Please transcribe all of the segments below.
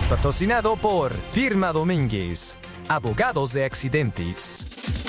Patrocinado por Firma Domínguez, abogados de accidentes.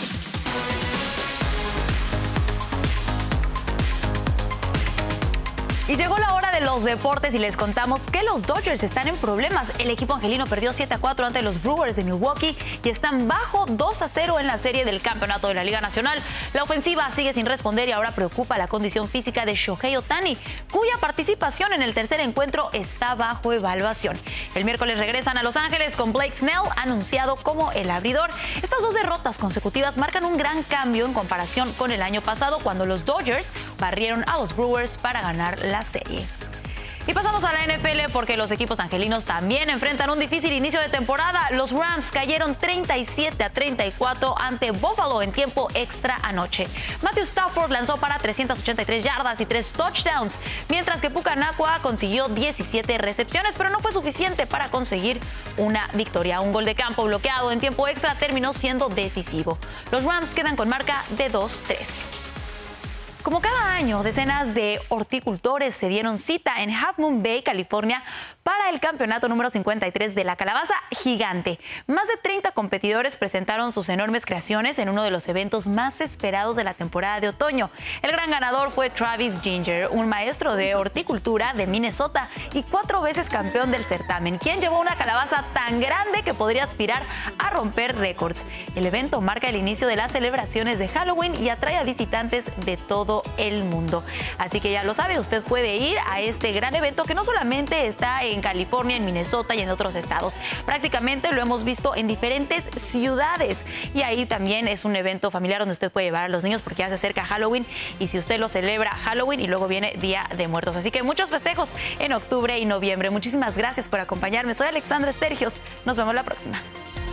Y llegó la hora de los deportes y les contamos que los Dodgers están en problemas. El equipo angelino perdió 7-4 ante los Brewers de Milwaukee y están bajo 2-0 en la serie del campeonato de la Liga Nacional. La ofensiva sigue sin responder y ahora preocupa la condición física de Shohei Ohtani, cuya participación en el tercer encuentro está bajo evaluación. El miércoles regresan a Los Ángeles con Blake Snell anunciado como el abridor. Estas 2 derrotas consecutivas marcan un gran cambio en comparación con el año pasado, cuando los Dodgers barrieron a los Brewers para ganar la serie. Y pasamos a la NFL porque los equipos angelinos también enfrentan un difícil inicio de temporada. Los Rams cayeron 37-34 ante Buffalo en tiempo extra anoche. Matthew Stafford lanzó para 383 yardas y 3 touchdowns, mientras que Puka Nacua consiguió 17 recepciones, pero no fue suficiente para conseguir una victoria. Un gol de campo bloqueado en tiempo extra terminó siendo decisivo. Los Rams quedan con marca de 2-3. Como cada año, decenas de horticultores se dieron cita en Half Moon Bay, California, para el campeonato número 53 de la calabaza gigante. Más de 30 competidores presentaron sus enormes creaciones en uno de los eventos más esperados de la temporada de otoño. El gran ganador fue Travis Ginger, un maestro de horticultura de Minnesota y 4 veces campeón del certamen, quien llevó una calabaza tan grande que podría aspirar a romper récords. El evento marca el inicio de las celebraciones de Halloween y atrae a visitantes de todo el mundo. Así que ya lo sabe, usted puede ir a este gran evento que no solamente está en California, en Minnesota y en otros estados. Prácticamente lo hemos visto en diferentes ciudades. Y ahí también es un evento familiar donde usted puede llevar a los niños porque ya se acerca Halloween. Y si usted lo celebra Halloween y luego viene Día de Muertos. Así que muchos festejos en octubre y noviembre. Muchísimas gracias por acompañarme. Soy Alexandra Estergios. Nos vemos la próxima.